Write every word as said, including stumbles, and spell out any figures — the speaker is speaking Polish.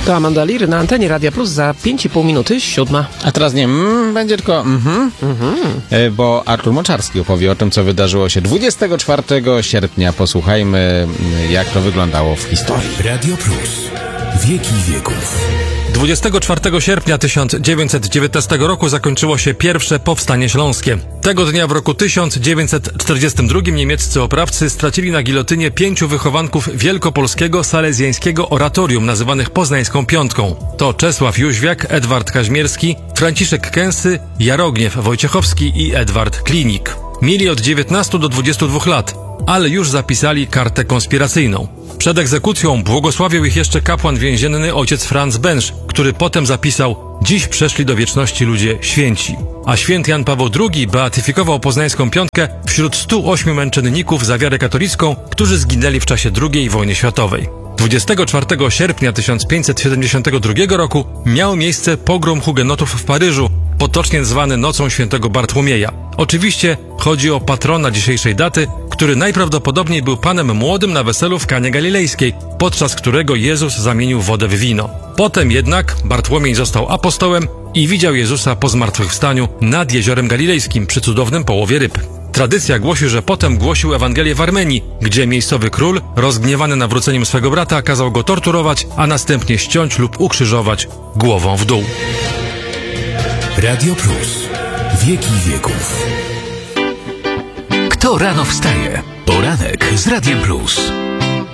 To Amanda Lear na antenie Radia Plus za pięć i pół minuty, siódma. A teraz nie mm, będzie tylko mhm, mhm. E, bo Artur Moczarski opowie o tym, co wydarzyło się dwudziestego czwartego sierpnia. Posłuchajmy, jak to wyglądało w historii. Radio Plus. Wieki wieków. dwudziestego czwartego sierpnia tysiąc dziewięćset dziewiętnastego roku zakończyło się pierwsze powstanie śląskie. Tego dnia w roku tysiąc dziewięćset czterdziestym drugim niemieccy oprawcy stracili na gilotynie pięciu wychowanków wielkopolskiego salezjańskiego oratorium nazywanych Poznańską Piątką. To Czesław Jóźwiak, Edward Kaźmierski, Franciszek Kęsy, Jarogniew Wojciechowski i Edward Klinik. Mieli od dziewiętnastu do dwudziestu dwóch lat, ale już zapisali kartę konspiracyjną. Przed egzekucją błogosławił ich jeszcze kapłan więzienny ojciec Franz Bensz, który potem zapisał: dziś przeszli do wieczności ludzie święci. A święty Jan Paweł drugi beatyfikował Poznańską Piątkę wśród stu ośmiu męczenników za wiarę katolicką, którzy zginęli w czasie drugiej wojny światowej. dwudziestego czwartego sierpnia tysiąc pięćset siedemdziesiątego drugiego roku miał miejsce pogrom hugenotów w Paryżu, potocznie zwany Nocą Świętego Bartłomieja. Oczywiście chodzi o patrona dzisiejszej daty, który najprawdopodobniej był panem młodym na weselu w Kanie Galilejskiej, podczas którego Jezus zamienił wodę w wino. Potem jednak Bartłomiej został apostołem i widział Jezusa po zmartwychwstaniu nad Jeziorem Galilejskim przy cudownym połowie ryb. Tradycja głosi, że potem głosił Ewangelię w Armenii, gdzie miejscowy król, rozgniewany nawróceniem swego brata, kazał go torturować, a następnie ściąć lub ukrzyżować głową w dół. Radio Plus. Wieki wieków. Kto rano wstaje? Poranek z Radiem Plus.